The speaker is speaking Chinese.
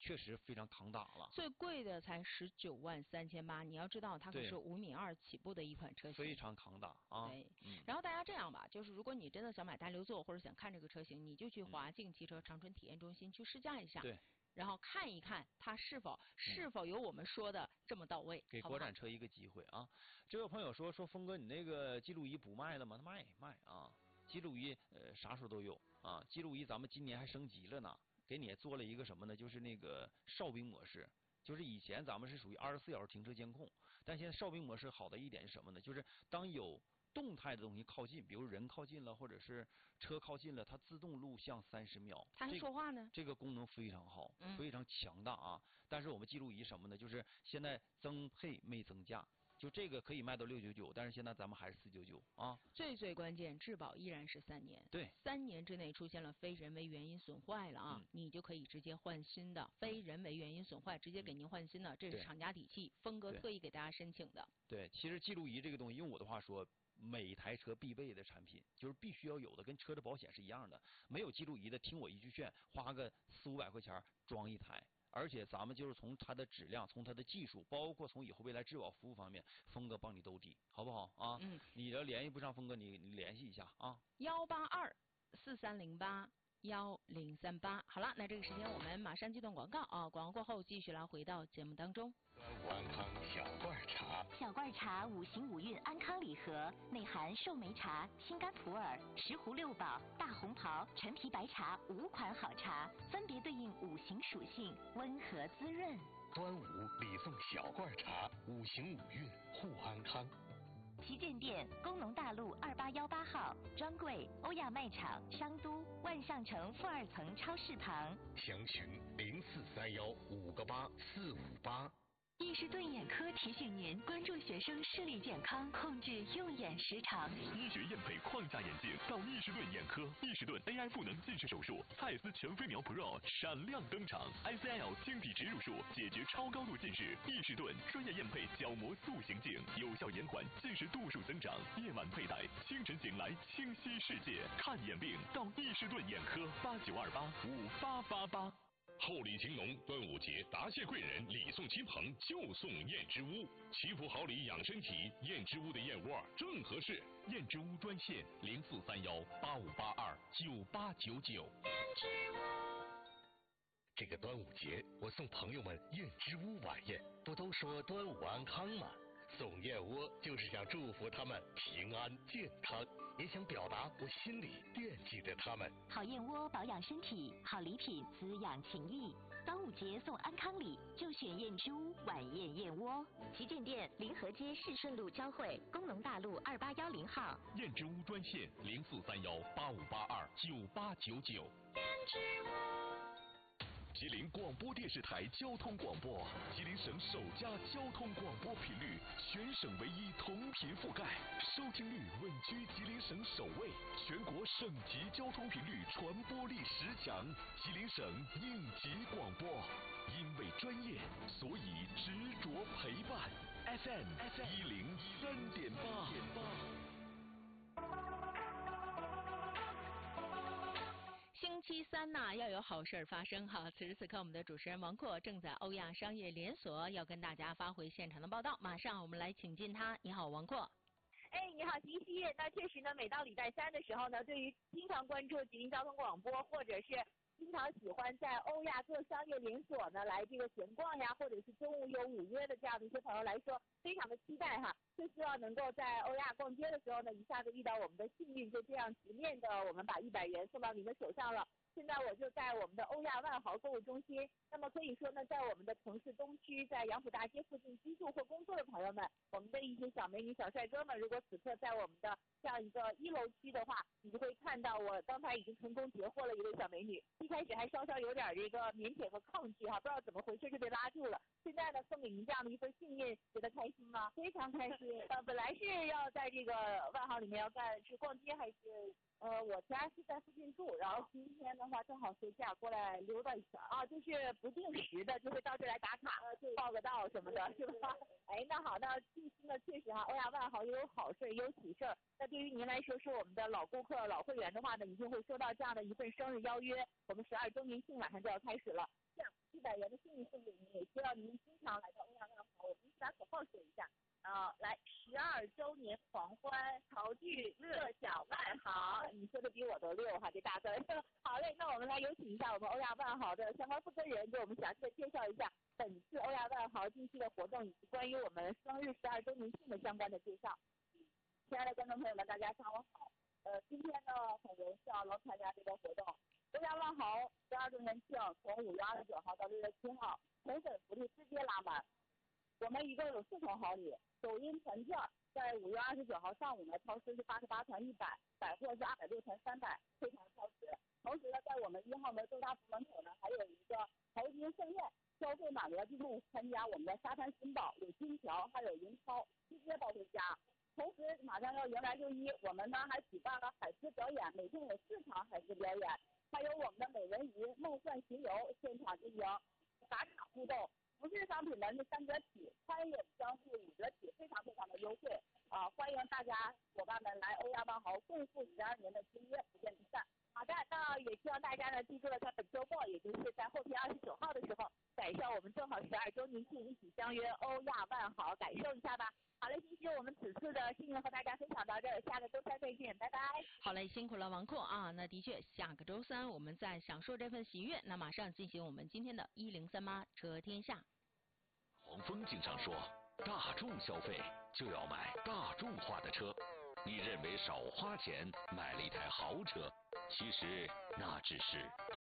确实非常扛打了。 最贵的才19.38万，你要知道它可是5.2米起步的一款车型， 非常扛打啊。 对，然后大家这样吧，就是如果你真的想买大六座或者想看这个车型，你就去华境汽车长春体验中心去试驾一下。 对。 然后看一看它是否有我们说的这么到位， 给国产车一个机会啊！这位朋友说峰哥，你那个记录仪不卖了吗？卖啊！记录仪啥时候都有啊！记录仪咱们今年还升级了呢，给你做了一个什么呢？就是那个哨兵模式。就是以前咱们是属于24小时停车监控，但现在哨兵模式好的一点是什么呢？就是当有动态的东西靠近，比如人靠近了，或者是车靠近了，它自动录像30秒。 它还说话呢？ 这个功能非常好，非常强大啊！但是我们记录仪什么呢？就是现在增配没增价，就这个可以卖到699，但是现在咱们还是499啊。 最关键，质保依然是3年。 对 ，3年之内出现了非人为原因损坏了啊，你就可以直接换新的。非人为原因损坏，直接给您换新的，这是厂家底气，峰哥特意给大家申请的。 对，其实记录仪这个东西，用我的话说，每台车必备的产品，就是必须要有的，跟车的保险是一样的。没有记录仪的，听我一句劝，花个400-500块钱装一台。而且咱们就是从它的质量，从它的技术，包括从以后未来质保服务方面，峰哥帮你兜底，好不好啊？你要联系不上峰哥，你联系一下啊。 182-4308-1038。好了，那这个时间我们马上接段广告啊，广告过后继续来回到节目当中。 端午安康小罐茶， 小罐茶5行5运安康礼盒，内含寿眉茶、心肝普洱、石斛六宝、大红袍、陈皮白茶5款好茶，分别对应5行属性，温和滋润。 端午礼送小罐茶，5行5运护安康。 旗舰店：工农大路2818号，专柜：欧亚卖场、商都、万象城负2层超市旁。 详询0431584458。 易士顿眼科提醒您关注学生视力健康，控制用眼时长。 医学验配框架眼镜到易士顿眼科，易士顿 AI 赋能近视手术，蔡司全飞秒 Pro 闪亮登场 ，ICL 晶体植入术解决超高度近视。易士顿专业验配角膜塑形镜，有效延缓近视度数增长。夜晚佩戴，清晨醒来清晰世界。看眼病到易士顿眼科，89285888。 厚礼情浓，端午节答谢贵人，礼送亲朋就送燕之屋，祈福好礼养身体，燕之屋的燕窝正合适。 燕之屋专线043185829899。 燕之屋。 这个端午节，我送朋友们燕之屋晚宴，不都说端午安康吗？送燕窝就是想祝福他们平安健康，也想表达我心里惦记着他们。 好燕窝保养身体，好礼品滋养情谊。端午节送安康礼，就选燕之屋晚宴燕窝。旗舰店：临河街市顺路交汇，工农大路2810号。 燕之屋专线043185829899。 燕之屋。 吉林广播电视台交通广播，吉林省首家交通广播频率，全省唯一同频覆盖，收听率稳居吉林省首位，全国省级交通频率传播力10强，吉林省应急广播。因为专业，所以执着陪伴。FM 103.8。 星期三呢，要有好事发生哈！此时此刻，我们的主持人王阔正在欧亚商业连锁要跟大家发回现场的报道，马上我们来请进他。你好，王阔。 你好，齐溪。那确实呢，每到礼拜三的时候呢，对于经常关注吉林交通广播，或者是经常喜欢在欧亚各商业连锁呢来这个闲逛呀，或者是中午有午约的这样的一些朋友来说，非常的期待哈。就希望能够在欧亚逛街的时候呢，一下子遇到我们的幸运，就这样直面的我们把100元送到您的手上了。现在我就在我们的欧亚万豪购物中心，那么可以说呢，在我们的城市东区，在杨浦大街附近居住或工作的朋友们，我们的一些小美女小帅哥们，如果此刻在我们的这样一个1楼区的话，你就会看到我刚才已经成功截获了一位小美女，一开始还稍稍有点这个腼腆和抗拒哈，不知道怎么回事就被拉住了。现在呢，送给您这样的一份幸运，觉得开心吗？非常开心。本来是要在这个万豪里面要是逛街还是？我家是在附近住，然后今天的话正好休假过来溜达一下啊，就是不定时的就会到这来打卡，就报个到什么的，是吧？那好，那近期呢确实哈，欧亚万豪也有好事也有喜事。那对于您来说是我们的老顾客、老会员的话呢，一定会收到这样的一份生日邀约。我们12周年庆马上就要开始了，这样100元的我们欧亚万豪的相关负责人给我们详细的介绍一下本次欧亚万豪近期的活动以及关于我们生日12周年庆的相关的介绍。亲爱的观众朋友们，大家上午好。今天呢，很荣幸能参加这个活动。欧亚万豪12周年庆从5月29号到6月7号，宠粉福利直接拉满。我们一共有4重好礼，抖音团券在5月29号上午呢，超市是88团100，百货是260团300，非常超值。同时呢，在我们1号门周大福门口呢，还有一个淘金盛宴，消费满额就可以参加我们的沙滩寻宝，有金条，还有银钞，直接包回家。同时，马上要迎来6·1，我们呢还举办了海狮表演，每天有4场海狮表演，还有我们的美人鱼梦幻巡游现场进行打卡互动。服饰商品呢是3折起，餐饮将是5折起，非常非常的优惠啊！欢迎大家伙伴们来欧亚万豪共赴12年的新约，不见不散。好的，那也希望大家呢记住了，在本周末，也就是在后天29号的时候，赶上我们正好12周年庆，一起相约欧亚万豪，感受一下吧。好嘞，谢谢我们此次的幸运和大家分享到这儿，下个周三再见，拜拜。 好嘞，辛苦了王阔啊！那的确，下个周三我们再享受这份喜悦。那马上进行我们今天的1038车天下。 黄蜂经常说，大众消费就要买大众化的车。你认为少花钱买了一台豪车，其实那只是